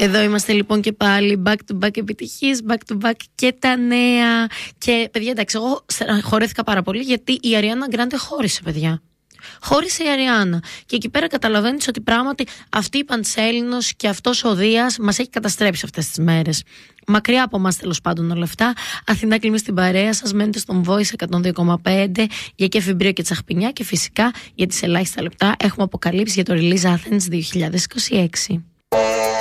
Εδώ είμαστε λοιπόν και πάλι back to back επιτυχίες, back to back και τα νέα. Και παιδιά, εντάξει, εγώ χωρέθηκα πάρα πολύ γιατί η Αριάννα Γκράντε χώρισε, παιδιά. Χώρισε η Αριάννα. Και εκεί πέρα καταλαβαίνεις ότι πράγματι αυτή η Παντσέλινος και αυτός ο Δίας μας έχει καταστρέψει αυτές τις μέρες. Μακριά από εμάς τέλος πάντων όλα αυτά. Αθηνά Κλίμη στην παρέα σας. Μένετε στον Voice 102,5 για Κέφι Μπρίο και Τσαχπινιά. Και φυσικά για τις ελάχιστα λεπτά έχουμε αποκαλύψει για το Release Athens 2026.